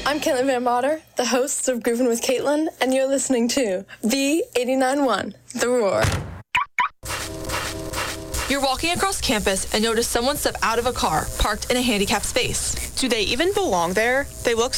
I'm Caitlin Van Motter, the host of Groovin' with Caitlin, and you're listening to V89.1, The Roar. You're walking across campus and notice someone step out of a car parked in a handicapped space. Do they even belong there? They look